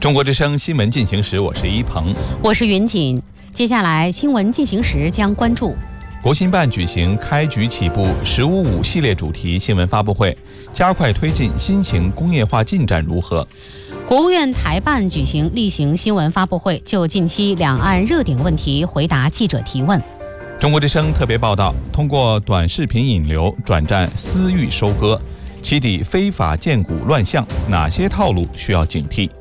中国之声新闻进行时，我是一鹏， 我是云锦。接下来新闻进行时将关注国新办举行开局起步“15+5”系列主题新闻发布会，加快推进新型工业化进展如何？ 国务院台办举行例行新闻发布会，就近期两岸热点问题回答记者提问。 中国之声特别报道，通过短视频引流转战私域收割，起底非法建股乱象，哪些套路需要警惕？